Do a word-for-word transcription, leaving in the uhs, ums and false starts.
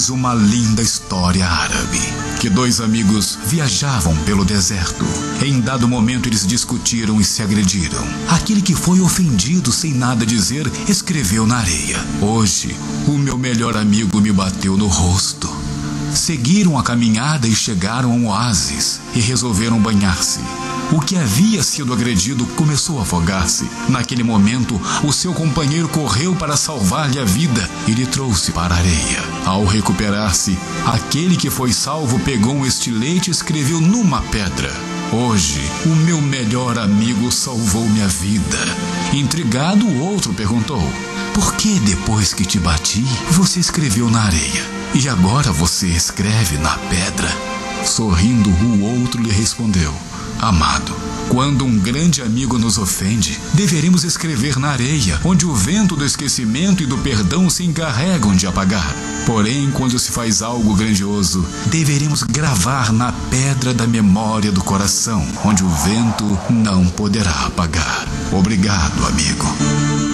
eis uma linda história árabe, que dois amigos viajavam pelo deserto. Em dado momento eles discutiram e se agrediram. Aquele que foi ofendido sem nada dizer, escreveu na areia: hoje, o meu melhor amigo me bateu no rosto. Seguiram a caminhada e chegaram a um oásis e resolveram banhar-se. O que havia sido agredido começou a afogar-se. Naquele momento, o seu companheiro correu para salvar-lhe a vida e lhe trouxe para a areia. Ao recuperar-se, aquele que foi salvo pegou um estilete e escreveu numa pedra: hoje, o meu melhor amigo salvou minha vida. Intrigado, o outro perguntou: por que depois que te bati, você escreveu na areia? E agora você escreve na pedra? Sorrindo, o outro lhe respondeu: amado, quando um grande amigo nos ofende, deveríamos escrever na areia, onde o vento do esquecimento e do perdão se encarregam de apagar. Porém, quando se faz algo grandioso, deveríamos gravar na pedra da memória do coração, onde o vento não poderá apagar. Obrigado, amigo.